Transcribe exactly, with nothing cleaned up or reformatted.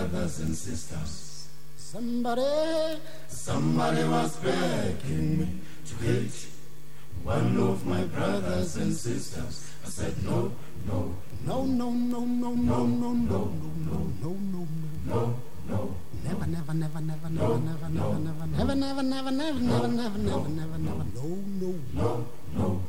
brothers and sisters. Somebody, somebody was begging me to hate one of my brothers and sisters. I said no, no, no, no, no, no, no, no, no, no, no, no, no, no, no. Never, never, never, never, never, never, never, never, never, never, never, never, never, never, never, never, never, never, no, no, no, no.